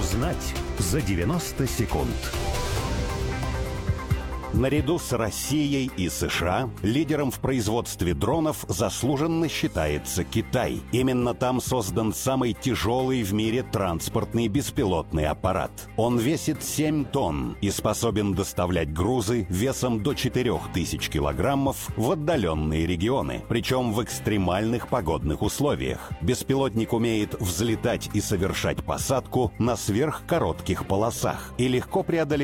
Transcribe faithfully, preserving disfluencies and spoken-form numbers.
Узнать за девяносто секунд. Наряду с Россией и США лидером в производстве дронов заслуженно считается Китай. Именно там создан самый тяжелый в мире транспортный беспилотный аппарат. Он весит семь тонн и способен доставлять грузы весом до четырех тысяч килограммов в отдаленные регионы, причем в экстремальных погодных условиях. Беспилотник умеет взлетать и совершать посадку на сверхкоротких полосах и легко преодолевать